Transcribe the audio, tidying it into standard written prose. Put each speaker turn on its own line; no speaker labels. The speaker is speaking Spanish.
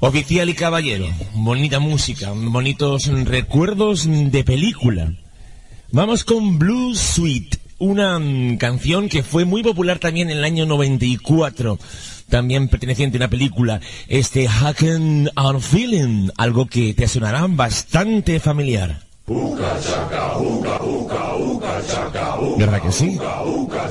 Oficial y caballero, bonita música, bonitos recuerdos de película. Vamos con Blue Suite, una canción que fue muy popular también en el año 94, también perteneciente a una película, Hacken and Feeling, algo que te sonará bastante familiar. ¿Verdad que sí?